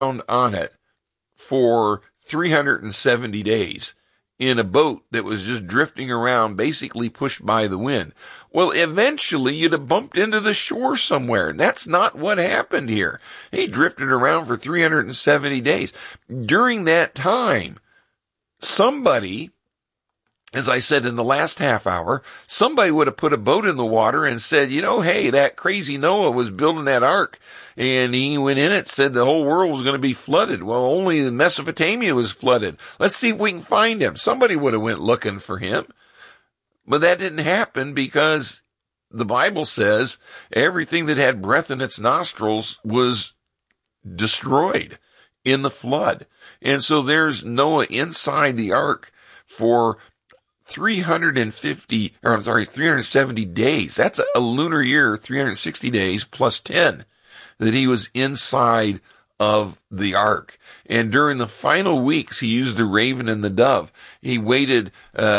on it for 370 days in a boat that was just drifting around, basically pushed by the wind. Well, eventually you'd have bumped into the shore somewhere, and that's not what happened here. He drifted around for 370 days. During that time, somebody, as I said in the last half hour, somebody would have put a boat in the water and said, hey, that crazy Noah was building that ark, and he went in it, said the whole world was going to be flooded. Well, only Mesopotamia was flooded. Let's see if we can find him. Somebody would have went looking for him. But that didn't happen because the Bible says everything that had breath in its nostrils was destroyed in the flood. And so there's Noah inside the ark for 370 days. That's a lunar year, 360 days plus 10 that he was inside of the ark. And during the final weeks, he used the raven and the dove. He waited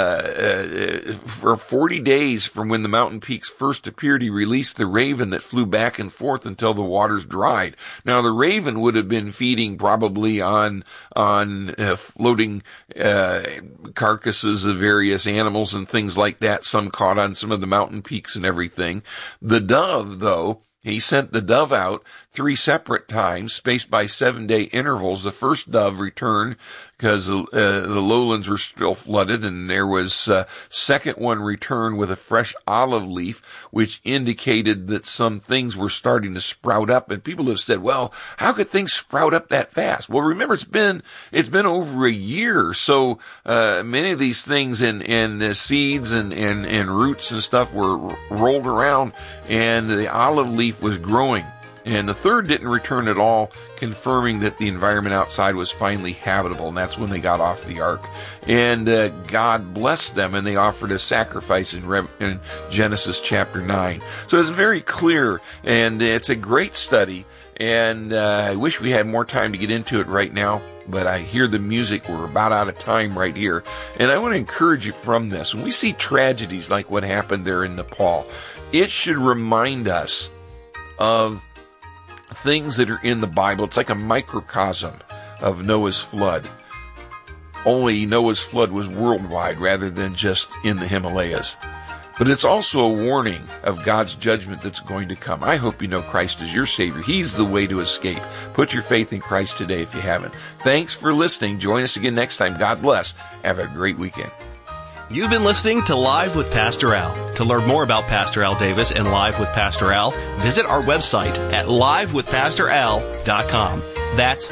for 40 days from when the mountain peaks first appeared. He released the raven that flew back and forth until the waters dried. Now, the raven would have been feeding probably on floating carcasses of various animals and things like that. Some caught on some of the mountain peaks and everything. The dove, though, he sent the dove out 3 separate times, spaced by 7-day intervals. The first dove returned because the lowlands were still flooded, and there was second one returned with a fresh olive leaf, which indicated that some things were starting to sprout up. And people have said, well, how could things sprout up that fast? Well, remember, it's been over a year, so many of these things and seeds and roots and stuff were rolled around, and the olive leaf was growing. And the third didn't return at all, confirming that the environment outside was finally habitable. And that's when they got off the ark. And God blessed them, and they offered a sacrifice in Genesis chapter 9. So it's very clear, and it's a great study. And I wish we had more time to get into it right now, but I hear the music. We're about out of time right here. And I want to encourage you from this. When we see tragedies like what happened there in Nepal, it should remind us of things that are in the Bible. It's like a microcosm of Noah's flood. Only Noah's flood was worldwide rather than just in the Himalayas. But it's also a warning of God's judgment that's going to come. I hope you know Christ is your Savior. He's the way to escape. Put your faith in Christ today if you haven't. Thanks for listening. Join us again next time. God bless. Have a great weekend. You've been listening to Live with Pastor Al. To learn more about Pastor Al Davis and Live with Pastor Al, visit our website at livewithpastoral.com. That's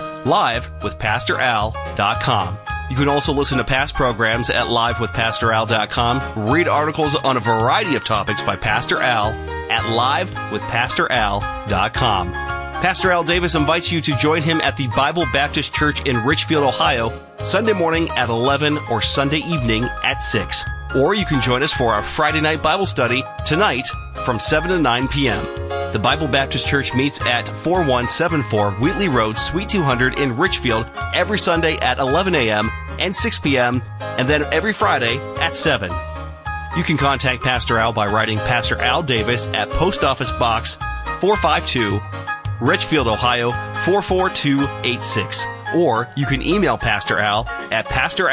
livewithpastoral.com. You can also listen to past programs at livewithpastoral.com, read articles on a variety of topics by Pastor Al at livewithpastoral.com. Pastor Al Davis invites you to join him at the Bible Baptist Church in Richfield, Ohio, Sunday morning at 11 or Sunday evening at 6. Or you can join us for our Friday night Bible study tonight from 7 to 9 p.m. The Bible Baptist Church meets at 4174 Wheatley Road, Suite 200 in Richfield every Sunday at 11 a.m. and 6 p.m. and then every Friday at 7. You can contact Pastor Al by writing Pastor Al Davis at Post Office Box 452, Richfield, Ohio 44286. Or you can email Pastor Al at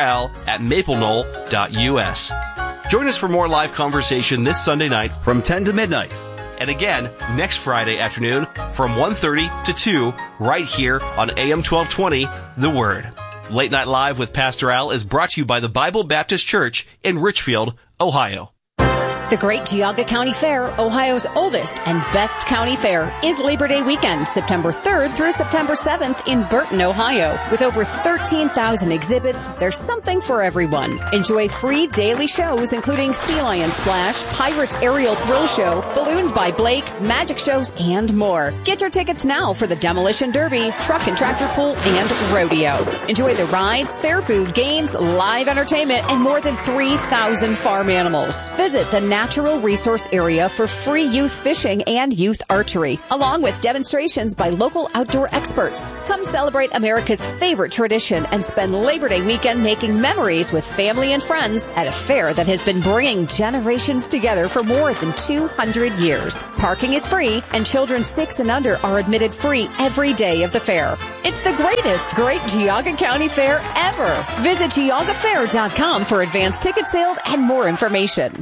pastoral@mapleknoll.us. Join us for more live conversation this Sunday night from 10 to midnight. And again, next Friday afternoon from 1:30 to 2, right here on AM 1220, The Word. Late Night Live with Pastor Al is brought to you by the Bible Baptist Church in Richfield, Ohio. The Great Geauga County Fair, Ohio's oldest and best county fair, is Labor Day weekend, September 3rd through September 7th in Burton, Ohio. With over 13,000 exhibits, there's something for everyone. Enjoy free daily shows including Sea Lion Splash, Pirates Aerial Thrill Show, Balloons by Blake, magic shows, and more. Get your tickets now for the Demolition Derby, Truck and Tractor Pull, and Rodeo. Enjoy the rides, fair food, games, live entertainment, and more than 3,000 farm animals. Visit the natural resource area for free youth fishing and youth archery, along with demonstrations by local outdoor experts. Come celebrate America's favorite tradition and spend Labor Day weekend making memories with family and friends at a fair that has been bringing generations together for more than 200 years. Parking is free, and children 6 and under are admitted free every day of the fair. It's the great Geauga County Fair ever. Visit GeaugaFair.com for advanced ticket sales and more information.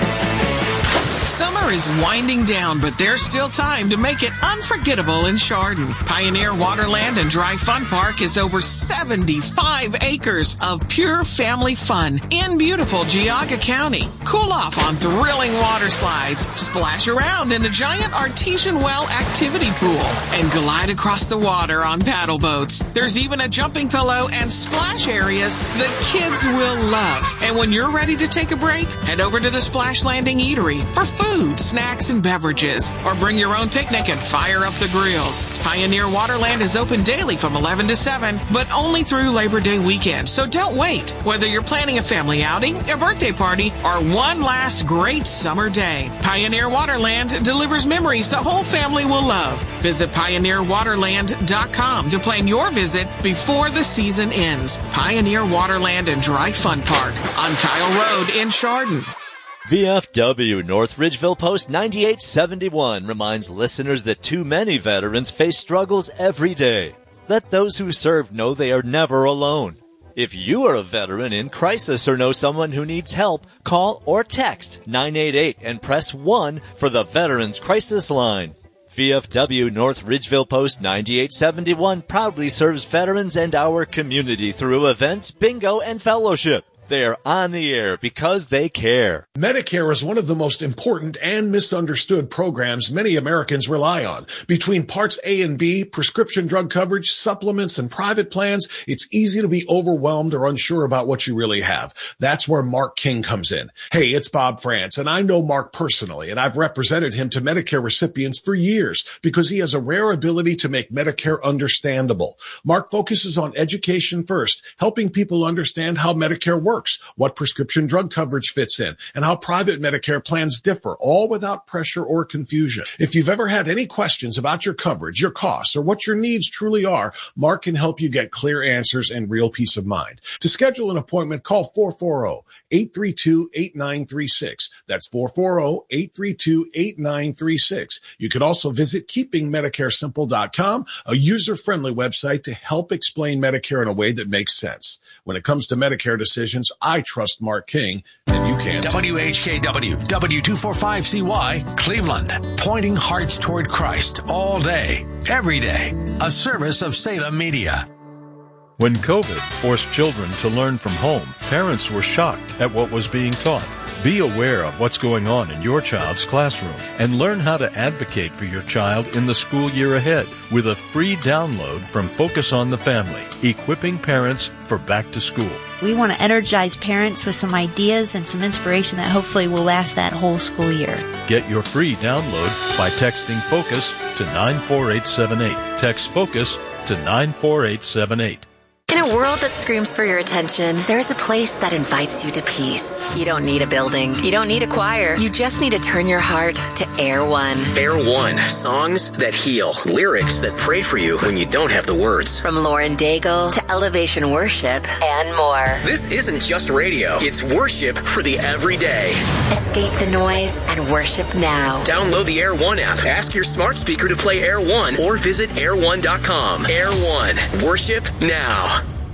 Summer is winding down, but there's still time to make it unforgettable in Chardon. Pioneer Waterland and Dry Fun Park is over 75 acres of pure family fun in beautiful Geauga County. Cool off on thrilling water slides, splash around in the giant artesian well activity pool, and glide across the water on paddle boats. There's even a jumping pillow and splash areas that kids will love. And when you're ready to take a break, head over to the Splash Landing Eatery for food, snacks, and beverages, or bring your own picnic and fire up the grills. Pioneer Waterland is open daily from 11 to 7, but only through Labor Day weekend, so don't wait. Whether you're planning a family outing, a birthday party, or one last great summer day, Pioneer Waterland delivers memories the whole family will love. Visit PioneerWaterland.com to plan your visit before the season ends. Pioneer Waterland and Dry Fun Park on Kyle Road in Chardon. VFW North Ridgeville Post 9871 reminds listeners that too many veterans face struggles every day. Let those who serve know they are never alone. If you are a veteran in crisis or know someone who needs help, call or text 988 and press 1 for the Veterans Crisis Line. VFW North Ridgeville Post 9871 proudly serves veterans and our community through events, bingo, and fellowship. They're on the air because they care. Medicare is one of the most important and misunderstood programs many Americans rely on. Between Parts A and B, prescription drug coverage, supplements, and private plans, it's easy to be overwhelmed or unsure about what you really have. That's where Mark King comes in. Hey, it's Bob France, and I know Mark personally, and I've represented him to Medicare recipients for years because he has a rare ability to make Medicare understandable. Mark focuses on education first, helping people understand how Medicare works, what prescription drug coverage fits in, and how private Medicare plans differ, all without pressure or confusion. If you've ever had any questions about your coverage, your costs, or what your needs truly are, Mark can help you get clear answers and real peace of mind. To schedule an appointment, call 440-832-8936. That's 440-832-8936. You can also visit keepingmedicaresimple.com, a user-friendly website to help explain Medicare in a way that makes sense. When it comes to Medicare decisions, I trust Mark King, and you can. WHKW, W245CY, Cleveland, pointing hearts toward Christ all day, every day. A service of Salem Media. When COVID forced children to learn from home, parents were shocked at what was being taught. Be aware of what's going on in your child's classroom and learn how to advocate for your child in the school year ahead with a free download from Focus on the Family, equipping parents for back to school. We want to energize parents with some ideas and some inspiration that hopefully will last that whole school year. Get your free download by texting FOCUS to 94878. Text FOCUS to 94878. In a world that screams for your attention, there's a place that invites you to peace. You don't need a building. You don't need a choir. You just need to turn your heart to Air One. Air One. Songs that heal. Lyrics that pray for you when you don't have the words. From Lauren Daigle to Elevation Worship and more. This isn't just radio. It's worship for the everyday. Escape the noise and worship now. Download the Air One app. Ask your smart speaker to play Air One or visit air1.com. Air One. Worship now.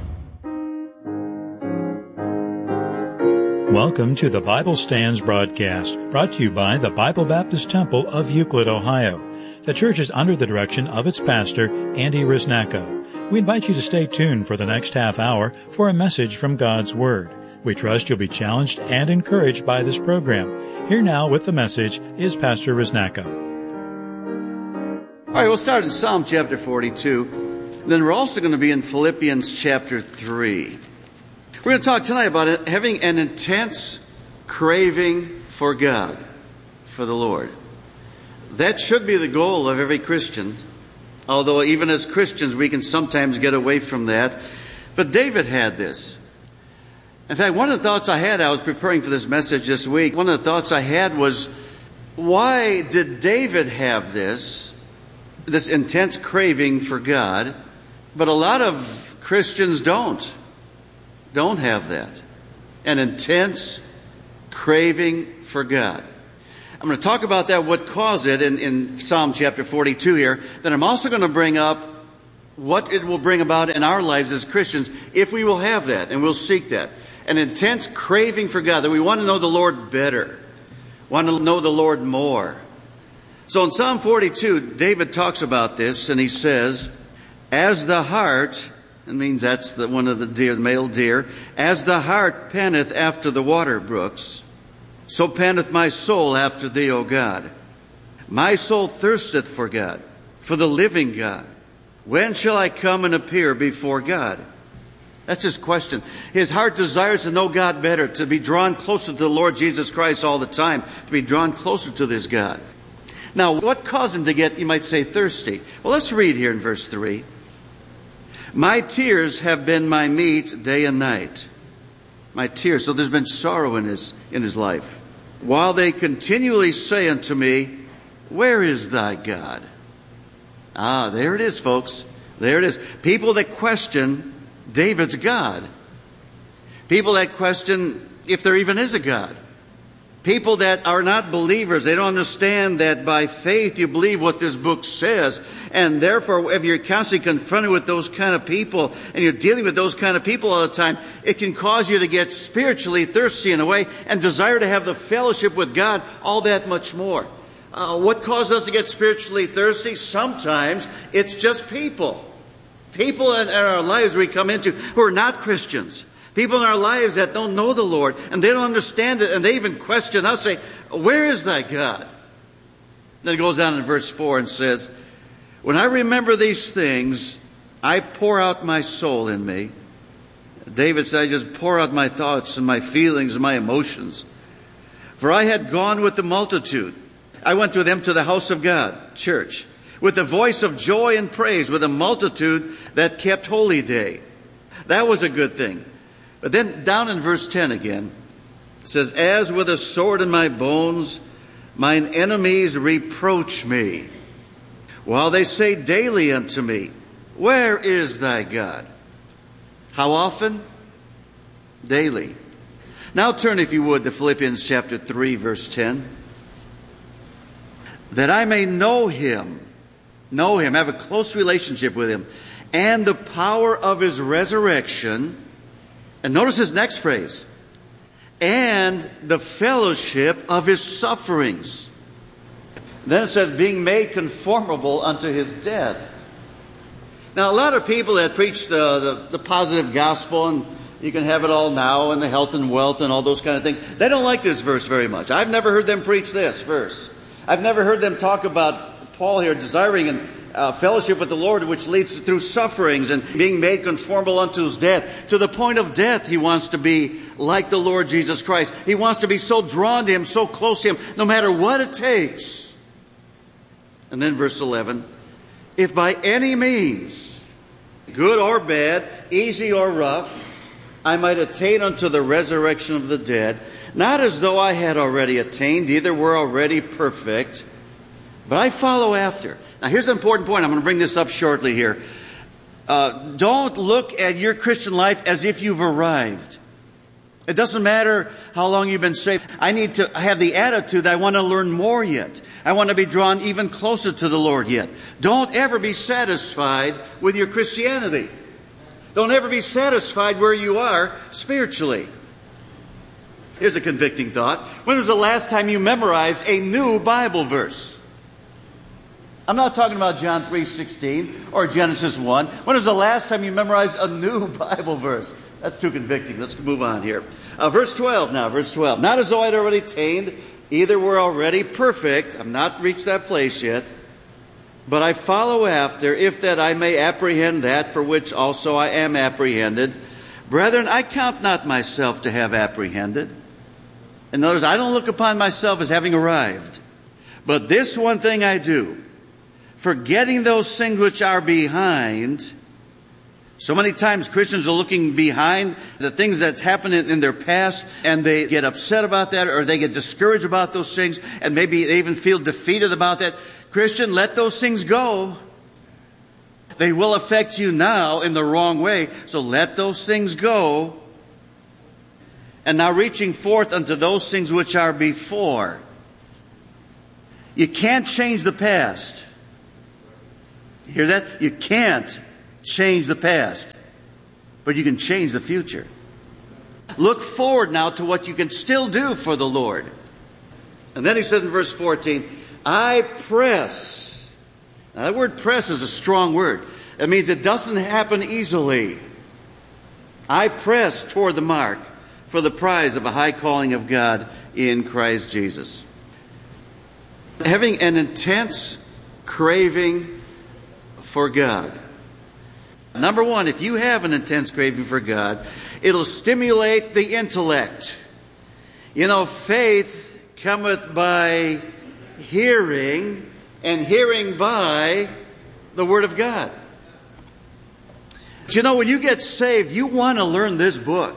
Welcome to the Bible Stands broadcast, brought to you by the Bible Baptist Temple of Euclid, Ohio. The church is under the direction of its pastor, Andy Risnacko. We invite you to stay tuned for the next half hour for a message from God's Word. We trust you'll be challenged and encouraged by this program. Here now with the message is Pastor Risnacko. All right, we'll start in Psalm chapter 42. Then we're also going to be in Philippians chapter 3. We're going to talk tonight about having an intense craving for God, for the Lord. That should be the goal of every Christian, although even as Christians we can sometimes get away from that. But David had this. In fact, one of the thoughts I had, I was preparing for this message this week, one of the thoughts I had was, why did David have this intense craving for God, but a lot of Christians don't have that, an intense craving for God. I'm going to talk about that, what caused it in Psalm chapter 42 here. Then I'm also going to bring up what it will bring about in our lives as Christians if we will have that, and we'll seek that. An intense craving for God, that we want to know the Lord better, want to know the Lord more. So in Psalm 42, David talks about this, and he says, as the hart, it means that's one of the deer, the male deer, as the hart panteth after the water brooks, so panteth my soul after thee, O God. My soul thirsteth for God, for the living God. When shall I come and appear before God? That's his question. His heart desires to know God better, to be drawn closer to the Lord Jesus Christ all the time, to be drawn closer to this God. Now, what caused him to get, you might say, thirsty? Well, let's read here in verse 3. My tears have been my meat day and night. My tears. So there's been sorrow in his life. While they continually say unto me, where is thy God? Ah, there it is, folks. There it is. People that question David's God. People that question if there even is a God. People that are not believers, they don't understand that by faith you believe what this book says. And therefore, if you're constantly confronted with those kind of people and you're dealing with those kind of people all the time, it can cause you to get spiritually thirsty in a way and desire to have the fellowship with God all that much more. What causes us to get spiritually thirsty? Sometimes it's just people. People in our lives we come into who are not Christians. People in our lives that don't know the Lord, and they don't understand it, and they even question us, say, where is thy God? Then it goes down in verse 4 and says, when I remember these things, I pour out my soul in me. David said, I just pour out my thoughts and my feelings and my emotions. For I had gone with the multitude. I went with them to the house of God, church, with the voice of joy and praise, with a multitude that kept holy day. That was a good thing. But then down in verse 10 again, it says, as with a sword in my bones, mine enemies reproach me, while they say daily unto me, where is thy God? How often? Daily. Now turn, if you would, to Philippians chapter 3, verse 10. That I may know him, have a close relationship with him, and the power of his resurrection. And notice his next phrase, and the fellowship of his sufferings. Then it says, being made conformable unto his death. Now, a lot of people that preach the positive gospel, and you can have it all now, and the health and wealth and all those kind of things, they don't like this verse very much. I've never heard them preach this verse. I've never heard them talk about Paul here desiring and fellowship with the Lord, which leads through sufferings and being made conformable unto his death. To the point of death, he wants to be like the Lord Jesus Christ. He wants to be so drawn to him, so close to him, no matter what it takes. And then verse 11, if by any means, good or bad, easy or rough, I might attain unto the resurrection of the dead, not as though I had already attained, either were already perfect, but I follow after. Now, here's the important point. I'm going to bring this up shortly here. Don't look at your Christian life as if you've arrived. It doesn't matter how long you've been saved. I need to have the attitude that I want to learn more yet. I want to be drawn even closer to the Lord yet. Don't ever be satisfied with your Christianity. Don't ever be satisfied where you are spiritually. Here's a convicting thought. When was the last time you memorized a new Bible verse? I'm not talking about John 3:16 or Genesis 1. When was the last time you memorized a new Bible verse? That's too convicting. Let's move on here. Verse 12 now, verse 12. Not as though I'd already attained, either were already perfect. I've not reached that place yet. But I follow after, if that I may apprehend that for which also I am apprehended. Brethren, I count not myself to have apprehended. In other words, I don't look upon myself as having arrived. But this one thing I do, forgetting those things which are behind, So many times Christians are looking behind the things that's happened in their past, and they get upset about that, or they get discouraged about those things, and maybe they even feel defeated about that. Christian, let those things go. They will affect you now in the wrong way, so let those things go. And now reaching forth unto those things which are before. You can't change the past. You hear that? You can't change the past, but you can change the future. Look forward now to what you can still do for the Lord. And then he says in verse 14, I press. Now that word press is a strong word. It means it doesn't happen easily. I press toward the mark for the prize of a high calling of God in Christ Jesus. Having an intense craving for God. Number one, if you have an intense craving for God, it'll stimulate the intellect. You know, faith cometh by hearing, and hearing by the Word of God. But you know, when you get saved, you want to learn this book.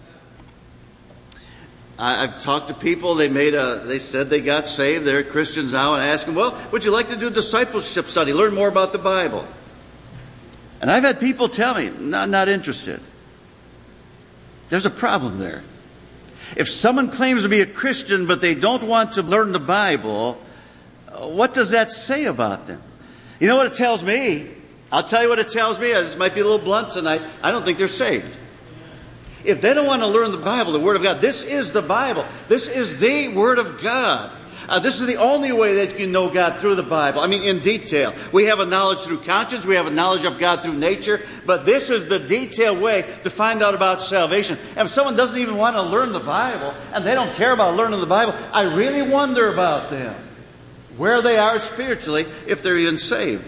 I've talked to people, they said they got saved, they're Christians now, and I asked them, well, would you like to do a discipleship study, learn more about the Bible? And I've had people tell me, not interested. There's a problem there. If someone claims to be a Christian, but they don't want to learn the Bible, what does that say about them? You know what it tells me? I'll tell you what it tells me. This might be a little blunt tonight. I don't think they're saved. If they don't want to learn the Bible, the Word of God, this is the Bible. This is the Word of God. This is the only way that you can know God, through the Bible. I mean, in detail. We have a knowledge through conscience. We have a knowledge of God through nature. But this is the detailed way to find out about salvation. And if someone doesn't even want to learn the Bible, and they don't care about learning the Bible, I really wonder about them. Where they are spiritually, if they're even saved.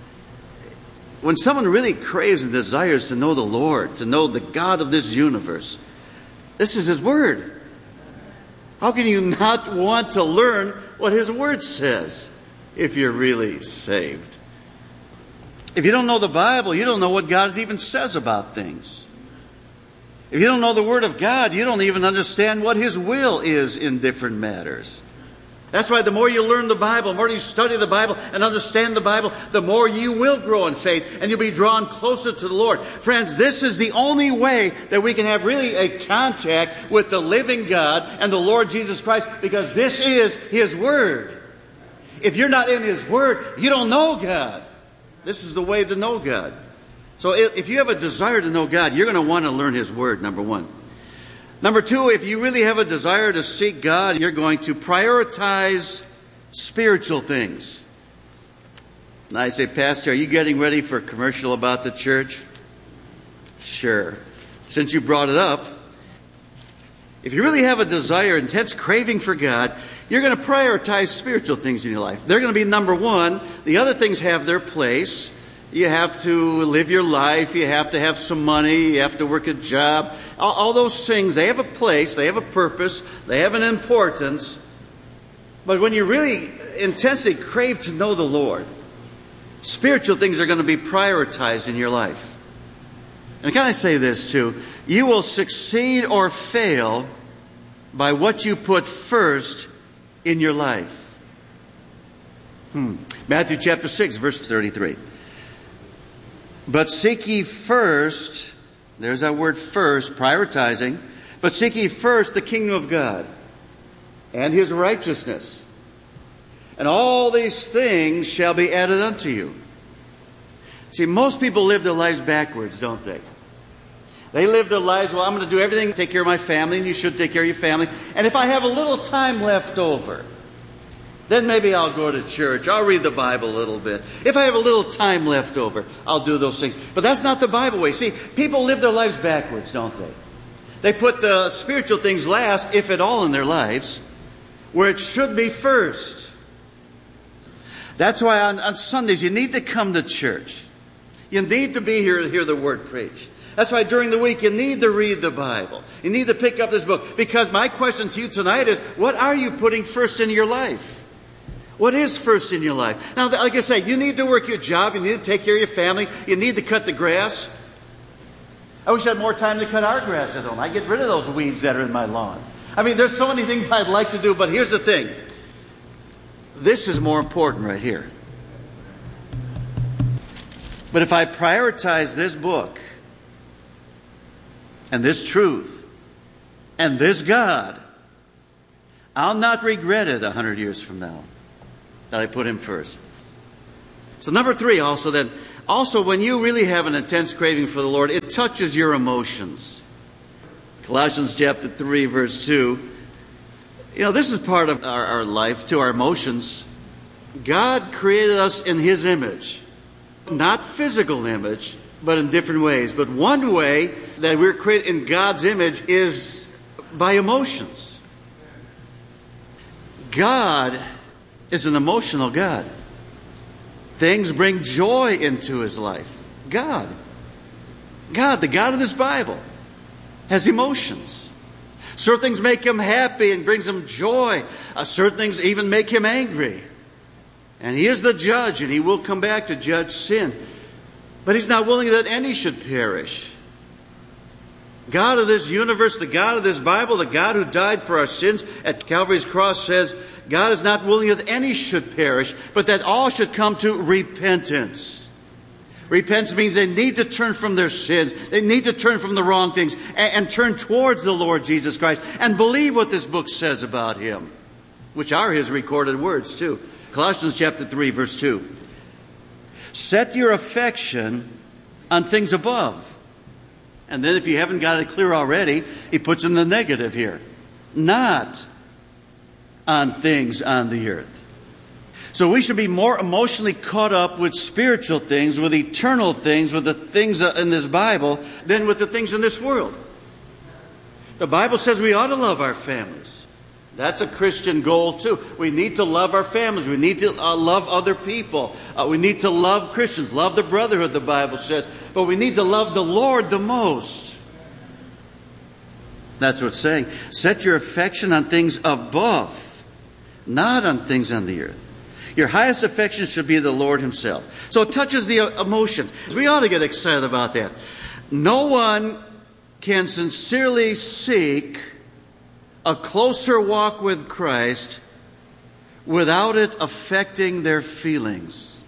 When someone really craves and desires to know the Lord, to know the God of this universe, this is His Word. How can you not want to learn what His Word says if you're really saved? If you don't know the Bible, you don't know what God even says about things. If you don't know the Word of God, you don't even understand what His will is in different matters. That's why the more you learn the Bible, the more you study the Bible and understand the Bible, the more you will grow in faith and you'll be drawn closer to the Lord. Friends, this is the only way that we can have really a contact with the living God and the Lord Jesus Christ, because this is His Word. If you're not in His Word, you don't know God. This is the way to know God. So if you have a desire to know God, you're going to want to learn His Word, number one. Number two, if you really have a desire to seek God, you're going to prioritize spiritual things. And I say, Pastor, are you getting ready for a commercial about the church? Sure. Since you brought it up, if you really have a desire, intense craving for God, you're going to prioritize spiritual things in your life. They're going to be number one. The other things have their place. You have to live your life. You have to have some money. You have to work a job. All those things, they have a place. They have a purpose. They have an importance. But when you really intensely crave to know the Lord, spiritual things are going to be prioritized in your life. And can I say this too? You will succeed or fail by what you put first in your life. Matthew chapter 6, verse 33. But seek ye first, there's that word first, prioritizing. But seek ye first the kingdom of God and His righteousness. And all these things shall be added unto you. See, most people live their lives backwards, don't they? They live their lives, well, I'm going to do everything to take care of my family, and you should take care of your family. And if I have a little time left over, then maybe I'll go to church. I'll read the Bible a little bit. If I have a little time left over, I'll do those things. But that's not the Bible way. See, people live their lives backwards, don't they? They put the spiritual things last, if at all, in their lives, where it should be first. That's why on Sundays you need to come to church. You need to be here to hear the Word preached. That's why during the week you need to read the Bible. You need to pick up this book. Because my question to you tonight is, what are you putting first in your life? What is first in your life? Now, like I say, you need to work your job. You need to take care of your family. You need to cut the grass. I wish I had more time to cut our grass at home. I get rid of those weeds that are in my lawn. I mean, there's so many things I'd like to do, but here's the thing. This is more important right here. But if I prioritize this book and this truth and this God, I'll not regret it 100 years from now that I put Him first. So number 3 also when you really have an intense craving for the Lord, it touches your emotions. Colossians chapter 3, verse 2. This is part of our life, too, our emotions. God created us in His image. Not physical image, but in different ways. But one way that we're created in God's image is by emotions. God is an emotional God. Things bring joy into His life. God, the God of this Bible, has emotions. Certain things make Him happy and brings Him joy. Certain things even make Him angry. And He is the judge, and He will come back to judge sin. But He's not willing that any should perish. God of this universe, the God of this Bible, the God who died for our sins at Calvary's cross says, God is not willing that any should perish, but that all should come to repentance. Repentance means they need to turn from their sins. They need to turn from the wrong things and turn towards the Lord Jesus Christ and believe what this book says about Him, which are His recorded words too. Colossians chapter 3, verse 2. Set your affection on things above. And then if you haven't got it clear already, he puts in the negative here. Not on things on the earth. So we should be more emotionally caught up with spiritual things, with eternal things, with the things in this Bible, than with the things in this world. The Bible says we ought to love our families. That's a Christian goal too. We need to love our families. We need to love other people. We need to love Christians. Love the brotherhood, the Bible says. But we need to love the Lord the most. That's what it's saying. Set your affection on things above, not on things on the earth. Your highest affection should be the Lord Himself. So it touches the emotions. We ought to get excited about that. No one can sincerely seek a closer walk with Christ without it affecting their feelings.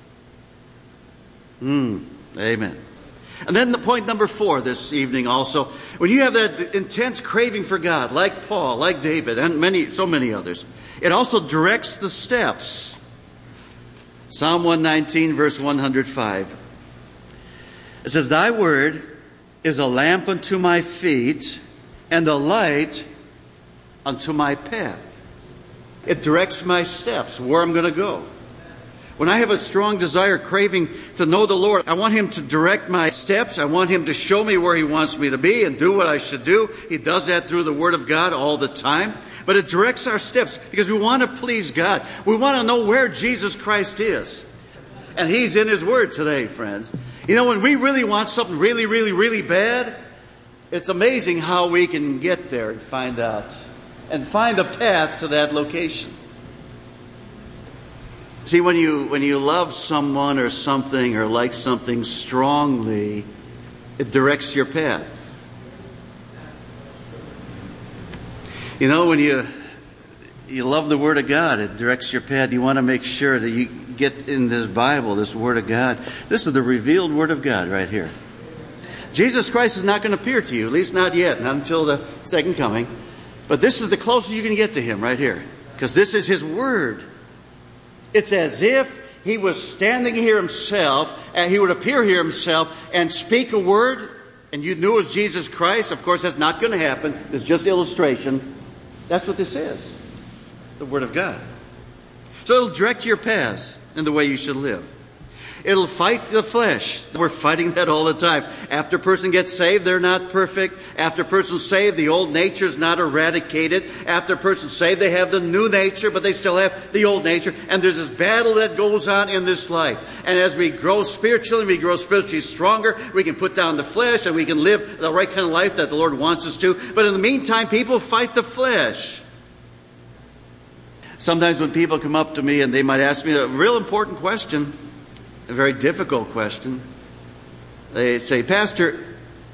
Amen. And then the point number 4 this evening also, when you have that intense craving for God, like Paul, like David, and so many others, it also directs the steps. Psalm 119, verse 105. It says, Thy word is a lamp unto my feet and a light unto my path. It directs my steps, where I'm going to go. When I have a strong desire, craving to know the Lord, I want Him to direct my steps. I want Him to show me where He wants me to be and do what I should do. He does that through the Word of God all the time. But it directs our steps because we want to please God. We want to know where Jesus Christ is. And He's in His Word today, friends. When we really want something really, really, really bad, it's amazing how we can get there and find out and find a path to that location. See, when you love someone or something or like something strongly, it directs your path. When you love the Word of God, it directs your path. You want to make sure that you get in this Bible, this Word of God. This is the revealed Word of God right here. Jesus Christ is not going to appear to you, at least not yet, not until the second coming. But this is the closest you can get to Him right here, because this is His Word. It's as if He was standing here Himself, and He would appear here Himself and speak a word, and you knew it was Jesus Christ. Of course, that's not going to happen. It's just illustration. That's what this is, the Word of God. So it'll direct your paths in the way you should live. It'll fight the flesh. We're fighting that all the time. After a person gets saved, they're not perfect. After a person's saved, the old nature is not eradicated. After a person's saved, they have the new nature, but they still have the old nature. And there's this battle that goes on in this life. And as we grow spiritually, we grow spiritually stronger, we can put down the flesh and we can live the right kind of life that the Lord wants us to. But in the meantime, people fight the flesh. Sometimes when people come up to me and they might ask me a real important question, a very difficult question. They say, Pastor,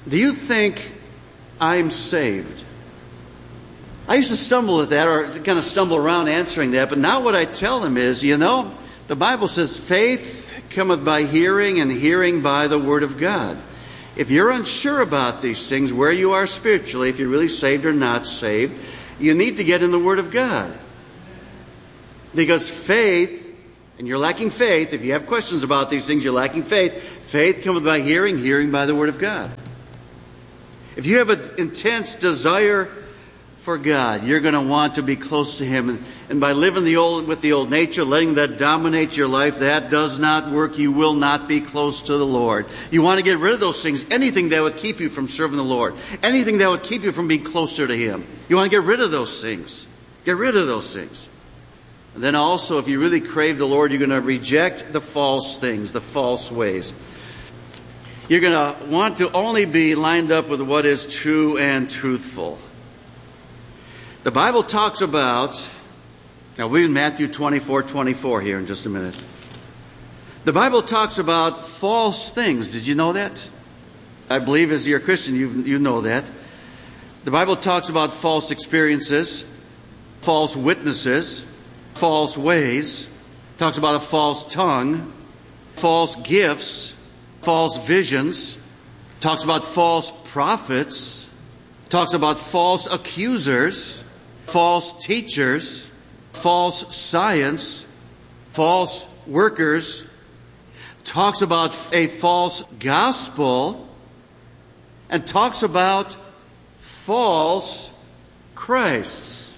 do you think I'm saved? I used to stumble at that, or kind of stumble around answering that, but now what I tell them is, the Bible says faith cometh by hearing, and hearing by the Word of God. If you're unsure about these things, where you are spiritually, if you're really saved or not saved, you need to get in the Word of God. Because faith, and you're lacking faith, if you have questions about these things, you're lacking faith. Faith cometh by hearing, hearing by the Word of God. If you have an intense desire for God, you're going to want to be close to Him. And by living with the old nature, letting that dominate your life, that does not work. You will not be close to the Lord. You want to get rid of those things, anything that would keep you from serving the Lord, anything that would keep you from being closer to Him. You want to get rid of those things. Get rid of those things. And then also, if you really crave the Lord, you're going to reject the false things, the false ways. You're going to want to only be lined up with what is true and truthful. The Bible talks about, now we're in Matthew 24:24 here in just a minute. The Bible talks about false things. Did you know that? I believe as you're a Christian, you know that. The Bible talks about false experiences, false witnesses, false ways. It talks about a false tongue, false gifts, false visions. It talks about false prophets. It talks about false accusers, false teachers, false science, false workers. Talks about a false gospel, and talks about false Christs.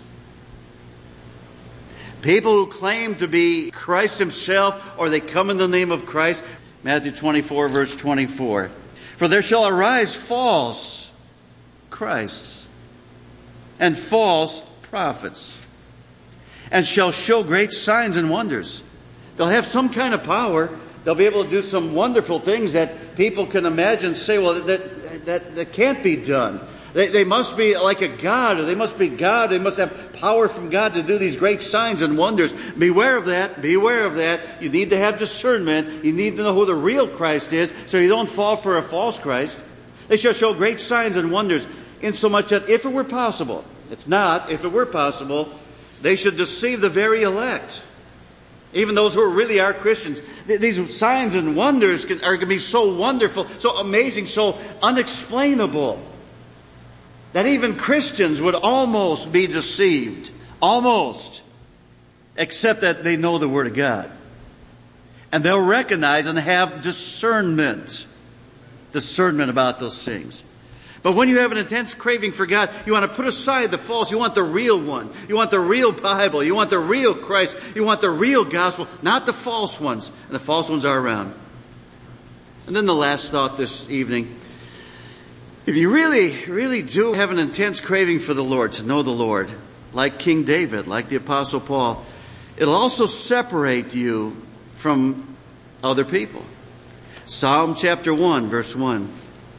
People who claim to be Christ Himself, or they come in the name of Christ. Matthew 24, verse 24. For there shall arise false Christs and false prophets, and shall show great signs and wonders. They'll have some kind of power. They'll be able to do some wonderful things that people can imagine, say, well, that can't be done. They must be like a god, or they must be God. They must have power from God to do these great signs and wonders. Beware of that. Beware of that. You need to have discernment. You need to know who the real Christ is, so you don't fall for a false Christ. They shall show great signs and wonders, insomuch that if it were possible, it's not, if it were possible, they should deceive the very elect. Even those who really are Christians. These signs and wonders are going to be so wonderful, so amazing, so unexplainable, that even Christians would almost be deceived. Almost. Except that they know the Word of God. And they'll recognize and have discernment. Discernment about those things. But when you have an intense craving for God, you want to put aside the false. You want the real one. You want the real Bible. You want the real Christ. You want the real gospel, not the false ones. And the false ones are around. And then the last thought this evening. If you really, really do have an intense craving for the Lord, to know the Lord, like King David, like the Apostle Paul, it'll also separate you from other people. Psalm chapter 1, verse 1.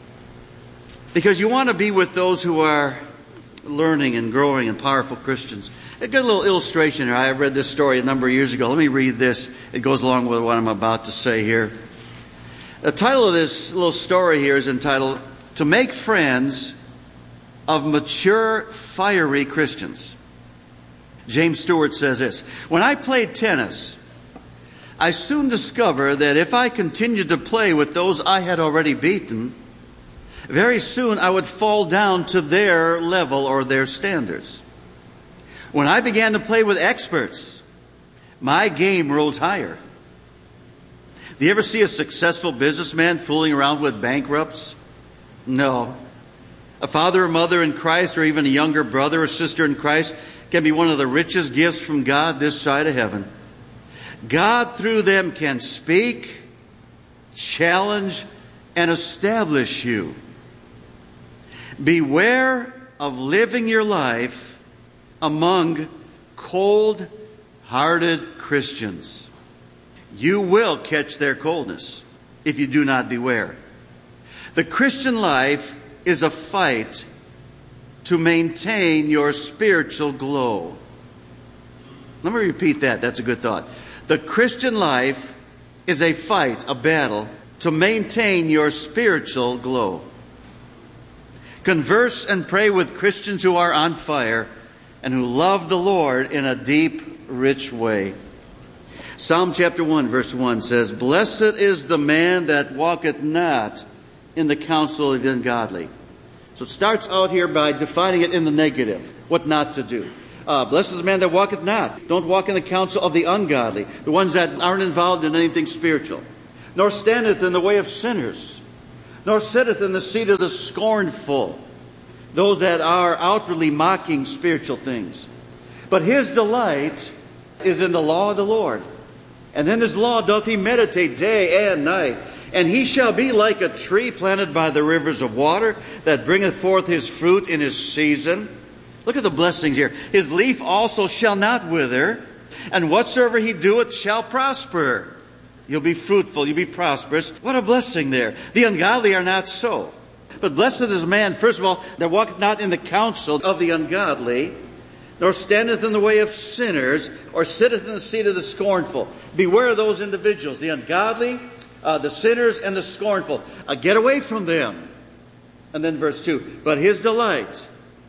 Because you want to be with those who are learning and growing and powerful Christians. A good little illustration here. I read this story a number of years ago. Let me read this. It goes along with what I'm about to say here. The title of this little story here is entitled, To Make Friends of Mature, Fiery Christians. James Stewart says this, When I played tennis, I soon discovered that if I continued to play with those I had already beaten, very soon I would fall down to their level or their standards. When I began to play with experts, my game rose higher. Do you ever see a successful businessman fooling around with bankrupts? No. A father or mother in Christ, or even a younger brother or sister in Christ, can be one of the richest gifts from God this side of heaven. God through them can speak, challenge, and establish you. Beware of living your life among cold-hearted Christians. You will catch their coldness if you do not beware. The Christian life is a fight to maintain your spiritual glow. Let me repeat that. That's a good thought. The Christian life is a fight, a battle, to maintain your spiritual glow. Converse and pray with Christians who are on fire and who love the Lord in a deep, rich way. Psalm chapter 1, verse 1 says, Blessed is the man that walketh not in the counsel of the ungodly. So it starts out here by defining it in the negative, what not to do. Blessed is the man that walketh not. Don't walk in the counsel of the ungodly, the ones that aren't involved in anything spiritual. Nor standeth in the way of sinners, nor sitteth in the seat of the scornful, those that are outwardly mocking spiritual things. But his delight is in the law of the Lord. And in his law doth he meditate day and night. And he shall be like a tree planted by the rivers of water, that bringeth forth his fruit in his season. Look at the blessings here. His leaf also shall not wither, and whatsoever he doeth shall prosper. You'll be fruitful, you'll be prosperous. What a blessing there. The ungodly are not so. But blessed is man, first of all, that walketh not in the counsel of the ungodly, nor standeth in the way of sinners, or sitteth in the seat of the scornful. Beware of those individuals, the ungodly, the sinners, and the scornful. Get away from them. And then verse 2, but his delight,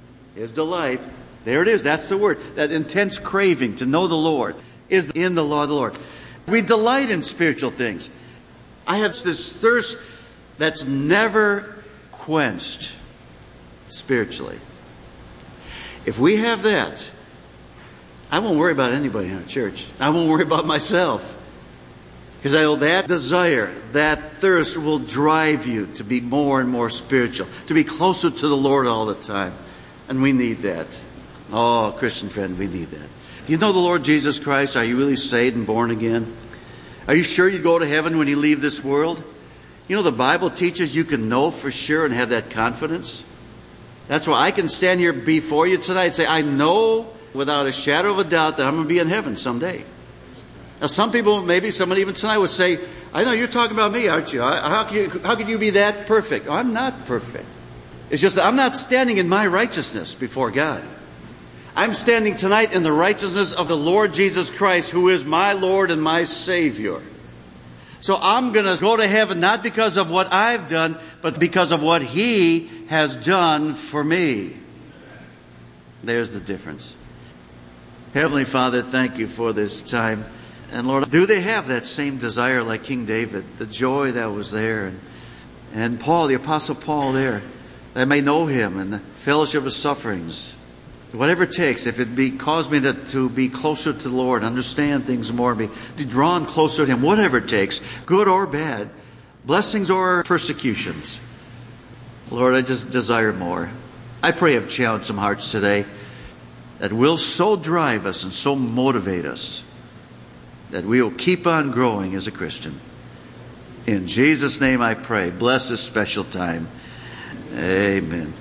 there it is, that's the word, that intense craving to know the Lord is in the law of the Lord. We delight in spiritual things. I have this thirst that's never quenched spiritually. If we have that, I won't worry about anybody in our church. I won't worry about myself. Because I know that desire, that thirst will drive you to be more and more spiritual, to be closer to the Lord all the time. And we need that. Oh, Christian friend, we need that. Do you know the Lord Jesus Christ? Are you really saved and born again? Are you sure you go to heaven when you leave this world? You know, the Bible teaches you can know for sure and have that confidence. That's why I can stand here before you tonight and say, I know without a shadow of a doubt that I'm going to be in heaven someday. Now, some people, maybe someone even tonight would say, I know you're talking about me, aren't you? How could you be that perfect? Oh, I'm not perfect. It's just that I'm not standing in my righteousness before God. I'm standing tonight in the righteousness of the Lord Jesus Christ, who is my Lord and my Savior. So I'm going to go to heaven not because of what I've done, but because of what He has done for me. There's the difference. Heavenly Father, thank you for this time. And Lord, do they have that same desire like King David, the joy that was there? And Paul, the Apostle Paul there, that I may know Him and the fellowship of sufferings. Whatever it takes, if it cause me to be closer to the Lord, understand things more, be drawn closer to Him, whatever it takes, good or bad, blessings or persecutions. Lord, I just desire more. I pray I've challenged some hearts today that will so drive us and so motivate us that we will keep on growing as a Christian. In Jesus' name I pray. Bless this special time. Amen.